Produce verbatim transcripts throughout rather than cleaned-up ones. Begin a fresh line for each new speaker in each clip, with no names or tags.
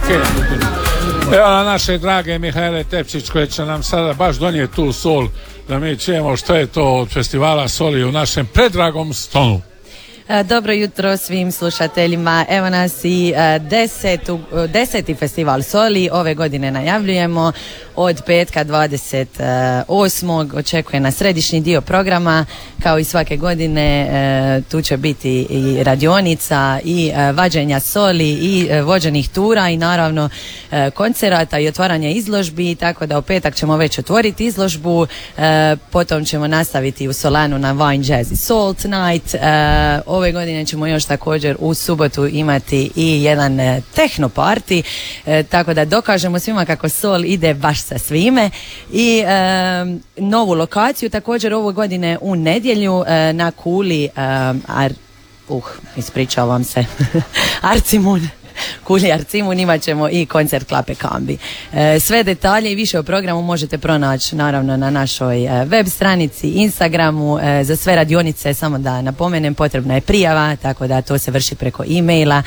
Evo na naše drage Mihajle Tepčić koji će nam sada baš donijeti tu sol da mi čujemo što je to od festivala soli u našem predragom Stonu.
Dobro jutro svim slušateljima. Evo nas i desetu, deseti festival soli ove godine najavljujemo. Od petka dvadeset osmog očekuje na središnji dio programa. Kao i svake godine tu će biti i radionica i vađenja soli i vođenih tura i naravno koncerata i otvaranja izložbi, tako da u petak ćemo već otvoriti izložbu, potom ćemo nastaviti u Solanu na Wine Jazz i Soul Tonight. Ove godine ćemo još također u subotu imati i jedan techno party, tako da dokažemo svima kako sol ide baš sa svime. I e, novu lokaciju također ove godine u nedjelju e, na Kuli e, ar, uh, ispričavam se Arcimun Kuli Arcimun imat ćemo i koncert Klape Kambi. E, sve detalje i više o programu možete pronaći naravno na našoj e, web stranici, Instagramu. E, za sve radionice samo da napomenem potrebna je prijava, tako da to se vrši preko e-maila.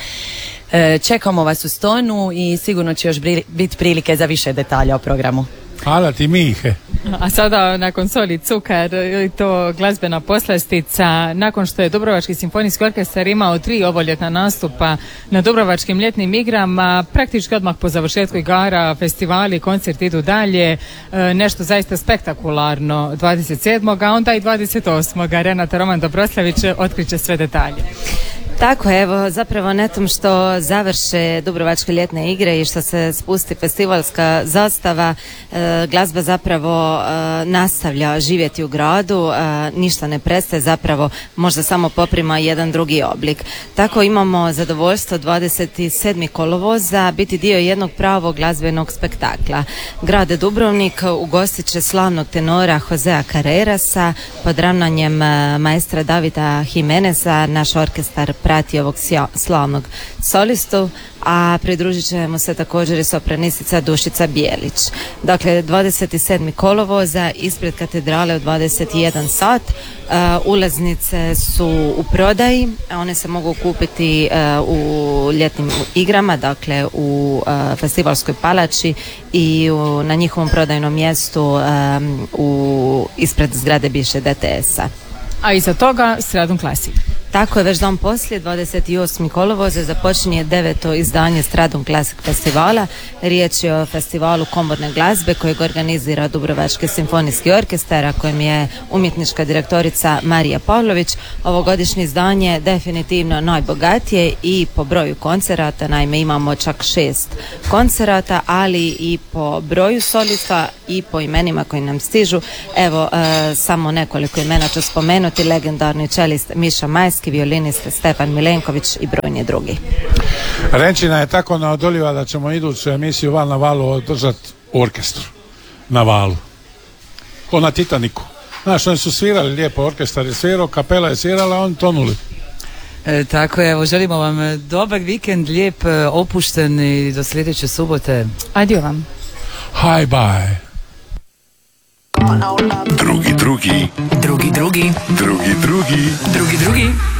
E, čekamo vas u Stonu i sigurno će još biti prilike za više detalja o programu.
Hvala ti Mihe.
A sada nakon Soli Cukar, to glazbena poslastica, nakon što je Dubrovački simfonijski orkestar imao tri ovoljetna nastupa na Dubrovačkim ljetnim igrama, praktički odmah po završetku igara festivali, koncerti idu dalje, nešto zaista spektakularno dvadeset sedmog a onda i dvadeset osmog Renata Roman Dobroslavić otkriće sve detalje.
Tako, evo, zapravo netom što završe Dubrovačke ljetne igre i što se spusti festivalska zastava, e, glazba zapravo e, nastavlja živjeti u gradu, e, ništa ne prestaje, zapravo možda samo poprima jedan drugi oblik. Tako imamo zadovoljstvo dvadeset sedmog kolovoza biti dio jednog pravog glazbenog spektakla. Grad Dubrovnik ugostit će slavnog tenora Josea Carrerasa pod ravnanjem maestra Davida Jimeneza. Naš orkestar prati ovog slavnog solistu, a pridružit ćemo se također i sopranistica Dušica Bijelić. Dakle, dvadeset sedmog kolovoza ispred katedrale u dvadeset jedan sat. Uh, ulaznice su u prodaji, a one se mogu kupiti uh, u ljetnim igrama, dakle u uh, festivalskoj palači i u, na njihovom prodajnom mjestu um, u, ispred zgrade bivše D T S-a.
A iza toga Stradum Classic.
Tako je, već dan poslije, dvadeset osmog kolovoza započinje deveto izdanje Stradum Classic festivala. Riječ je o festivalu komorne glazbe kojeg organizira Dubrovački simfonijski orkestar, a kojem je umjetnička direktorica Marija Pavlović. Ovogodišnje izdanje definitivno najbogatije i po broju koncerata, naime imamo čak šest koncerata, ali i po broju solista i po imenima koji nam stižu. Evo, e, samo nekoliko imena ću spomenuti: legendarni čelist Miša Majski, violinist Stefan Milenković i brojni drugi.
Renčina je tako neodoljiva da ćemo iduću emisiju Val na valu održati u orkestru na valu, ko na Titaniku. Znaš, oni su svirali lijepo, orkestar je svirao, kapela je svirala, oni tonuli.
E, tako je, evo, želimo vam dobar vikend, lijep, opušten i do sljedeće subote.
Adio vam.
Hi bye.
Drugi, drugi.
Drugi, drugi.
Drugi, drugi.
Drugi, drugi.